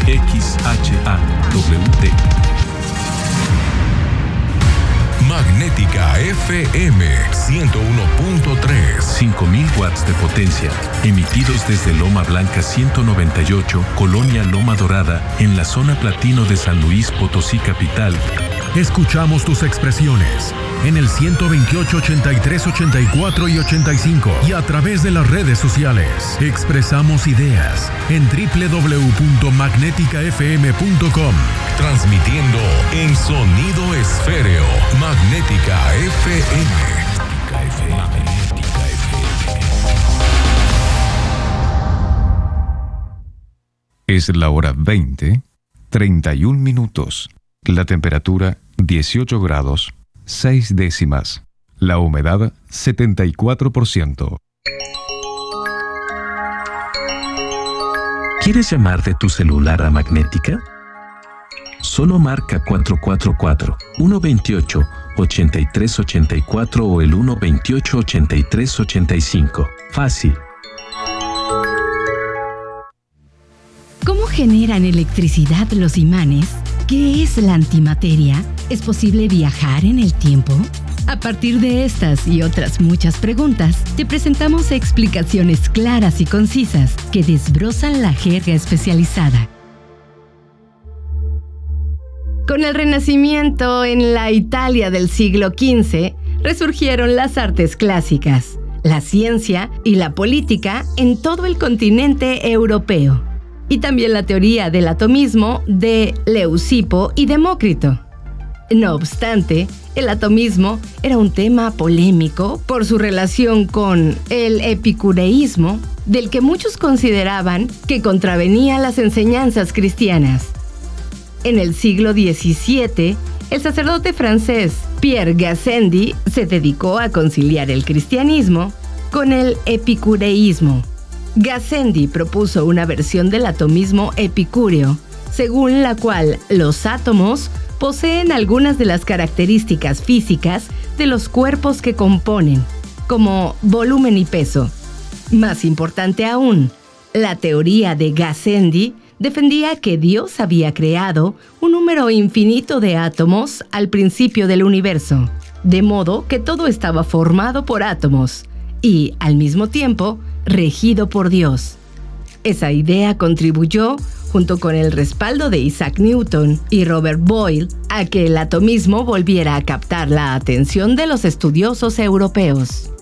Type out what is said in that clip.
Magnética FM 101.3. 5000 watts de potencia, emitidos desde Loma Blanca 198, Colonia Loma Dorada, en la zona platino de San Luis Potosí capital. Escuchamos tus expresiones en el 128, 83, 84 y 85 y a través de las redes sociales. Expresamos ideas en www.magneticafm.com. Transmitiendo en sonido esféreo. Magnética FM. Magnética FM. Es la hora 20, 31 minutos. La temperatura 18 grados, 6 décimas. La humedad 74%. ¿Quieres llamar de tu celular a Magnética? Solo marca 444-128-8384 o el 128-8385. Fácil. ¿Cómo generan electricidad los imanes? ¿Qué es la antimateria? ¿Es posible viajar en el tiempo? A partir de estas y otras muchas preguntas, te presentamos explicaciones claras y concisas que desbrozan la jerga especializada. Con el Renacimiento en la Italia del siglo XV, resurgieron las artes clásicas, la ciencia y la política en todo el continente europeo, y también la teoría del atomismo de Leucipo y Demócrito. No obstante, el atomismo era un tema polémico por su relación con el epicureísmo, del que muchos consideraban que contravenía las enseñanzas cristianas. En el siglo XVII, el sacerdote francés Pierre Gassendi se dedicó a conciliar el cristianismo con el epicureísmo. Gassendi propuso una versión del atomismo epicúreo, según la cual los átomos poseen algunas de las características físicas de los cuerpos que componen, como volumen y peso. Más importante aún, la teoría de Gassendi defendía que Dios había creado un número infinito de átomos al principio del universo, de modo que todo estaba formado por átomos y, al mismo tiempo, regido por Dios. Esa idea contribuyó, junto con el respaldo de Isaac Newton y Robert Boyle, a que el atomismo volviera a captar la atención de los estudiosos europeos.